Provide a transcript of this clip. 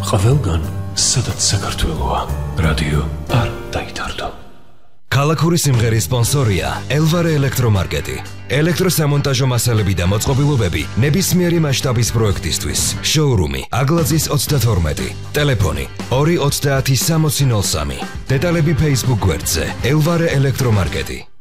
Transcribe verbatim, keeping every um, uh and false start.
ყველგან, სადაც საქართველოა, რადიო არ დაითარდო. ქალაქური სიმღერის სპონსორია ელვარე ელექტრომარკეტი. ელექტროსამონტაჟო მასალები და მოწყობილობები ნებისმიერი მასშტაბის პროექტისთვის. შოურუმი აგლაძის ოცდათორმეტი. ტელეფონი ორი ოცდაათი სამოცი ნოლ სამი. დეტალები Facebook გვერდზე ელვარე ელექტრომარკეტი.